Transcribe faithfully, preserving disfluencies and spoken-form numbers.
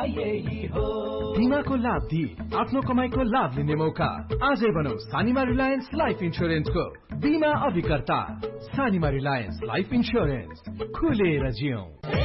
यही हो। बिमाको लाभ दिई आफ्नो कमाईको लाभ लिने मौका। आजै बनौ सानिमा रिलायन्स लाइफ इन्स्योरेन्सको बिमा अभिकर्ता। सानिमा रिलायन्स लाइफ इन्स्योरेन्स, खुलेर जियौं।